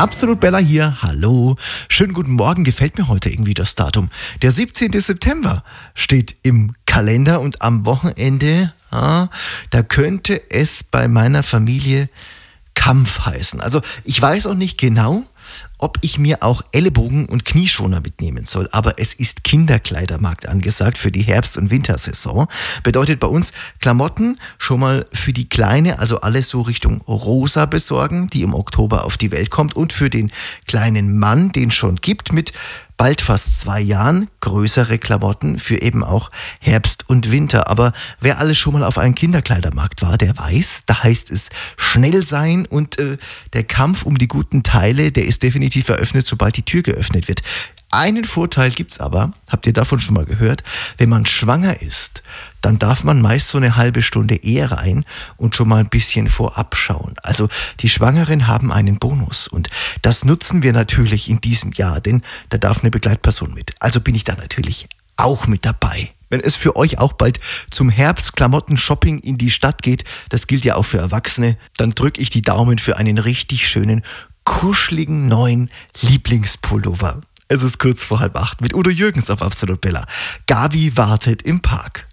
Absolut Bella hier, hallo. Schönen guten Morgen, gefällt mir heute irgendwie das Datum. Der 17. September steht im Kalender und am Wochenende, da könnte es bei meiner Familie Kampf heißen. Also ich weiß auch nicht genau, ob ich mir auch Ellenbogen- und Knieschoner mitnehmen soll. Aber es ist Kinderkleidermarkt angesagt für die Herbst- und Wintersaison. Bedeutet bei uns Klamotten schon mal für die Kleine, also alles so Richtung Rosa besorgen, die im Oktober auf die Welt kommt. Und für den kleinen Mann, den es schon gibt, mit bald fast 2 Jahren, größere Klamotten für eben auch Herbst und Winter. Aber wer alles schon mal auf einem Kinderkleidermarkt war, der weiß, da heißt es schnell sein und der Kampf um die guten Teile, der ist definitiv eröffnet, sobald die Tür geöffnet wird. Einen Vorteil gibt's aber, habt ihr davon schon mal gehört, wenn man schwanger ist, dann darf man meist so eine halbe Stunde eher rein und schon mal ein bisschen vorab schauen. Also die Schwangeren haben einen Bonus und das nutzen wir natürlich in diesem Jahr, denn da darf eine Begleitperson mit. Also bin ich da natürlich auch mit dabei. Wenn es für euch auch bald zum Herbst-Klamotten-Shopping in die Stadt geht, das gilt ja auch für Erwachsene, dann drücke ich die Daumen für einen richtig schönen, kuscheligen neuen Lieblingspullover. Es ist kurz vor 7:30 mit Udo Jürgens auf Absolut Bella. Gabi wartet im Park.